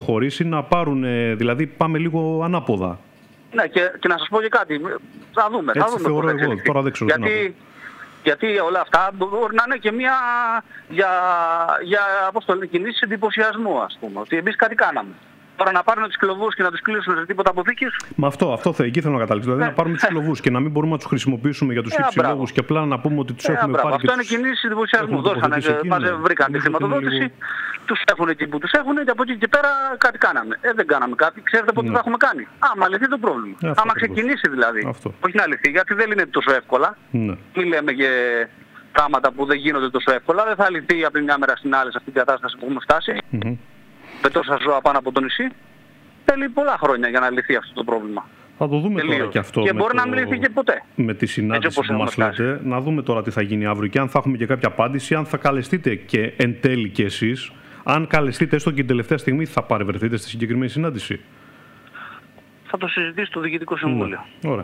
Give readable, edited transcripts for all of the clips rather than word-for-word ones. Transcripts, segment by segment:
προχωρήσει να πάρουν, δηλαδή πάμε λίγο ανάποδα. Ναι, και να σας πω και κάτι. Θα δούμε. Έτσι θεωρώ εγώ, τώρα δεν ξέρω γιατί όλα αυτά μπορεί να είναι και μια κινήσεις εντυπωσιασμού, ας πούμε. Ότι εμείς κάτι κάναμε. Τώρα να πάρουν τους κλωβούς και να τους κλείσουν σε τίποτα αποθήκης. Μα εκεί θέλω να καταλήξω. Δηλαδή να πάρουμε τους κλωβούς και να μην μπορούμε να τους χρησιμοποιήσουμε για τους υψηλόγους και απλά να πούμε ότι τους έχουμε πάρει. Αυτό είναι κινήσεις εντυπωσιασμού. Βρήκαν τη χρηματοδότηση, τους έχουν εκεί που τους έχουν και από εκεί και πέρα κάτι κάναμε. Δεν κάναμε κάτι, ξέρετε πότε θα έχουμε κάνει. Άμα λυθεί το πρόβλημα. Άμα ξεκινήσει δηλαδή. Όχι να λυθεί, γιατί δεν είναι τόσο εύκολα. Μην λέμε και πράγματα που δεν γίνονται τόσο εύκολα. Δεν θα λυθεί από τη μια μέρα στην άλλη σε αυτή την κατάσταση που έχουμε φτάσει. Με τόσα ζώα πάνω από το νησί. Θέλει πολλά χρόνια για να λυθεί αυτό το πρόβλημα. Θα το δούμε τώρα και αυτό. Και μπορεί να μην λυθεί και ποτέ. Με τη συνάντηση που μας λέτε, να δούμε τώρα τι θα γίνει αύριο και αν θα έχουμε και κάποια απάντηση, αν θα καλεστείτε και εν τέλει και εσείς. Αν καλεστείτε έστω και την τελευταία στιγμή, θα παρευρεθείτε στη συγκεκριμένη συνάντηση. Θα το συζητήσει το Διοικητικό Συμβούλιο. Ωραία.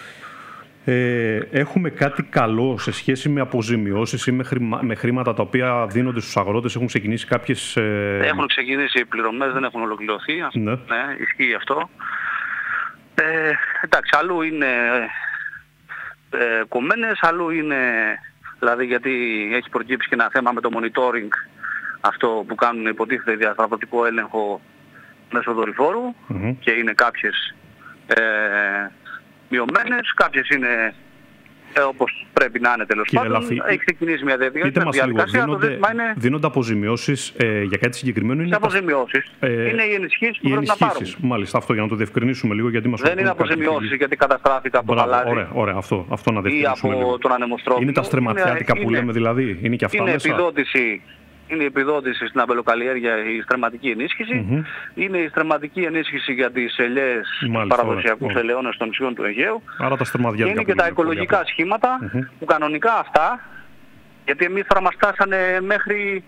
Έχουμε κάτι καλό σε σχέση με αποζημιώσεις ή με χρήματα τα οποία δίνονται στους αγρότες? Έχουν ξεκινήσει κάποιες... Έχουν ξεκινήσει οι πληρωμές, δεν έχουν ολοκληρωθεί. Ναι, ισχύει αυτό. Εντάξει, αλλού είναι κομμένες, αλλού είναι... Δηλαδή γιατί έχει προκύψει και ένα θέμα με το monitoring, αυτό που κάνουν υποτίθεται διασταυρωτικό έλεγχο μέσω δορυφόρου και είναι κάποιες μειωμένες, κάποιες είναι όπως πρέπει να είναι τέλος πάντων. Έχει ξεκινήσει μια διαδικασία. Δίνονται αποζημιώσεις για κάτι συγκεκριμένο? Είναι αποζημιώσεις. Είναι οι ενισχύσεις που πρέπει να πάρουν. Μάλιστα, αυτό για να το διευκρινίσουμε λίγο. Γιατί μας δεν είναι αποζημιώσεις γιατί καταστράφηκα από το χαλάζι. Ωραία, αυτό να διευκρινίσουμε λίγο. Ή από τον ανεμοστρόφιλο. Είναι τα στρεματιάτικα που λέμε δηλαδή? Είναι και αυτά μέσα? Είναι η επιδότηση στην αμπελοκαλλιέργεια, η στρεματική ενίσχυση. Είναι η στρεματική ενίσχυση για τις ελιές, τους παραδοσιακούς ελαιώνες των νησιών του Αιγαίου. Άρα τα στρεματιάτικα. Είναι και τα οικολογικά σχήματα που κανονικά αυτά, γιατί εμείς τώρα μας φτάσανε μέχρι,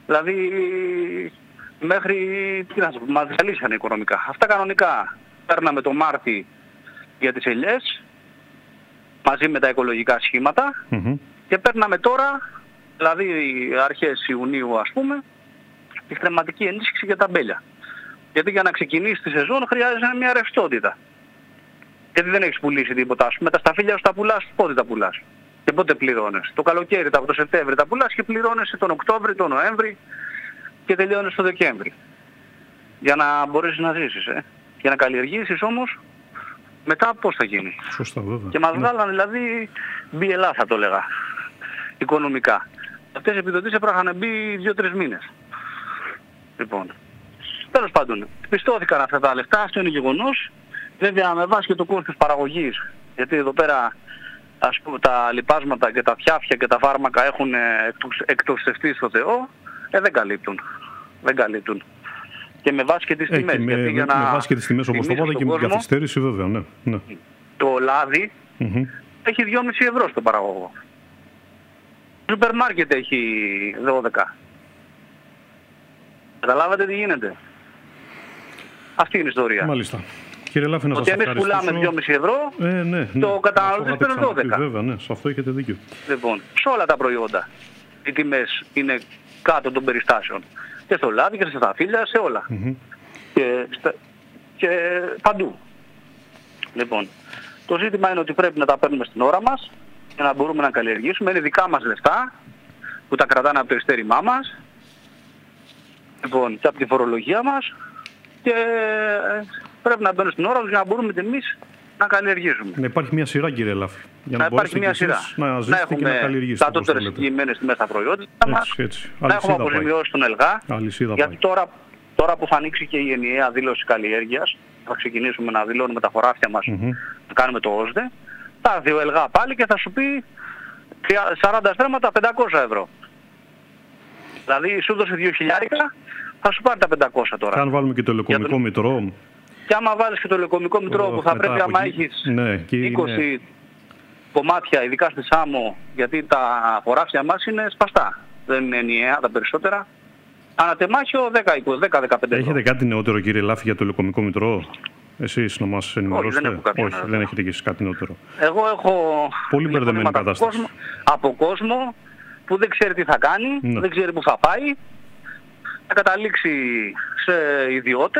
μας διαλύσανε οικονομικά. Αυτά κανονικά παίρναμε το Μάρτι για τις ελιές, μαζί με τα οικολογικά σχήματα και παίρναμε τώρα, δηλαδή αρχές Ιουνίου ας πούμε, τη στρεματική ενίσχυση για τα μπέλια. Γιατί για να ξεκινήσει τη σεζόν χρειάζεται μια ρευστότητα. Γιατί δεν έχεις πουλήσει τίποτα. Με τα σταφύλια σου τα πουλάς, πότε τα πουλάς και πότε πληρώνεις? Το καλοκαίρι, από το Σεπτέμβρη τα πουλάς και πληρώνεσαι τον Οκτώβρη, τον Νοέμβρη και τελειώνεις τον Δεκέμβρη. Για να μπορέσεις να ζήσεις. Για να καλλιεργήσεις όμως, μετά πώς θα γίνει? Σωστά, βέβαια. Και μας βγάλανε δηλαδή μπιελά θα το έλεγα, οικονομικά. Αυτές οι επιδοτήσεις έπρεπε να μπει 2-3 μήνες. Λοιπόν, τέλος πάντων, πιστώθηκαν αυτά τα λεφτά, αυτό είναι γεγονός. Βέβαια με βάση και το κόστος παραγωγής, γιατί εδώ πέρα ας πούμε τα λιπάσματα και τα φτιάφια και τα φάρμακα έχουν εκτοξευτεί στο Θεό, δεν καλύπτουν. Και με βάση και τις τιμές. Με βάση και τις τιμές όπως το είπατε και με την καθυστέρηση βέβαια, ναι. Το λάδι έχει 2,5 ευρώ στον παραγωγό. Το σούπερ μάρκετ έχει 12. Καταλάβατε τι γίνεται? Αυτή είναι η ιστορία. Μάλιστα. Κύριε Λάφη, να σας ευχαριστήσω. Ότι εμείς πουλάμε 2,5 ευρώ, το καταναλωτής παίρνει 12. Βέβαια, ναι, σε αυτό έχετε δίκιο. Λοιπόν, σε όλα τα προϊόντα οι τιμές είναι κάτω των περιστάσεων. Και στο λάδι και στα σταφύλια, σε όλα. Και παντού. Λοιπόν, το ζήτημα είναι ότι πρέπει να τα παίρνουμε στην ώρα μας για να μπορούμε να καλλιεργήσουμε. Είναι δικά μας λεφτά που τα κρατάνε από το ειστέρημά μας, λοιπόν, και από τη φορολογία μας, και πρέπει να μπαίνουν στην ώρα τους για να μπορούμε και εμείς να καλλιεργήσουμε. Να υπάρχει μια σειρά, κύριε Λάφη, για να υπάρχει μια σειρά. Να έχουμε κατώτερες συγκεκριμένες τιμές στα προϊόντα μας, να έχουμε αποζημιώσει τον ΕΛΓΑ, γιατί τώρα που θα ανοίξει και η ενιαία δήλωση καλλιέργειας, θα ξεκινήσουμε να δηλώνουμε τα χωράφια μας, να κάνουμε το ΩΣΔΕ, θα έρθει ο ΕΛΓΑ πάλι και θα σου πει 40 στρέμματα 500 ευρώ. Δηλαδή σου δώσε 2.000, θα σου πάρει τα 500 τώρα. Και αν βάλουμε και το λεκομικό μητρό. Και άμα βάλεις και το λεκομικό μητρό που θα πρέπει άμα έχεις 20 κομμάτια, ειδικά στη Σάμο, γιατί τα χωράφια μας είναι σπαστά. Δεν είναι ενιαία τα περισσότερα. Ανατεμάχιο 10-15 ευρώ. Έχετε κάτι νεότερο, κύριε Λάφη, για το λεκομικό μητρό? Εσείς να μας ενημερώσετε? Όχι, δεν έχετε και εσείς κάτι νεότερο. Εγώ έχω πολύ μπερδεμένη κατάσταση. Από κόσμο που δεν ξέρει τι θα κάνει, δεν ξέρει που θα πάει, θα καταλήξει σε ιδιώτες.